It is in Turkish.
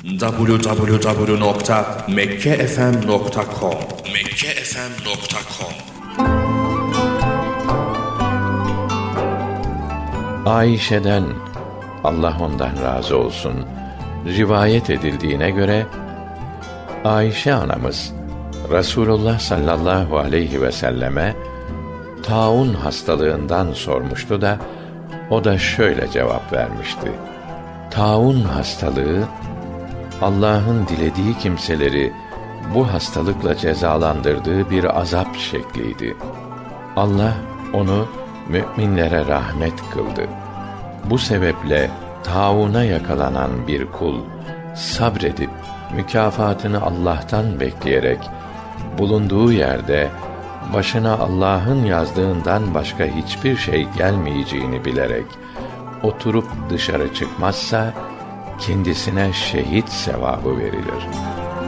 www.mekkefm.com Ayşe'den, Allah ondan razı olsun, rivayet edildiğine göre Ayşe anamız Resulullah sallallahu aleyhi ve selleme taun hastalığından sormuştu da o da şöyle cevap vermişti: taun hastalığı Allah'ın dilediği kimseleri bu hastalıkla cezalandırdığı bir azap şekliydi. Allah onu müminlere rahmet kıldı. Bu sebeple tauna yakalanan bir kul sabredip mükafatını Allah'tan bekleyerek bulunduğu yerde başına Allah'ın yazdığından başka hiçbir şey gelmeyeceğini bilerek oturup dışarı çıkmazsa kendisine şehit sevabı verilir.